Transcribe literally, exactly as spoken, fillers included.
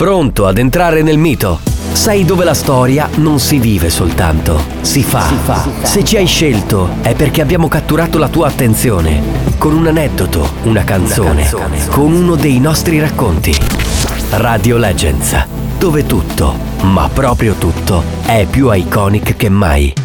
Pronto ad entrare nel mito? Sai dove la storia non si vive soltanto, si fa. Si fa. Se ci hai scelto è perché abbiamo catturato la tua attenzione con un aneddoto, una canzone, una canzone. Con uno dei nostri racconti. Radio Legends, dove tutto, ma proprio tutto, è più iconic che mai.